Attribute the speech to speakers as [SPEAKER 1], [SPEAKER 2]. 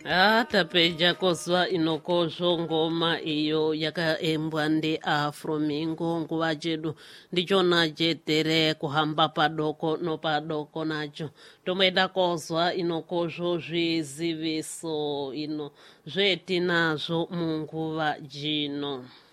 [SPEAKER 1] Tapeja kozwa inokozvo ngoma iyo yakaembwa ndiafromingo nguva chedu ndichona chetere kuhamba padoko nopadoko nacho tomweda kozwa inokozvo zviziviso ino zvetinazvo munguva jino.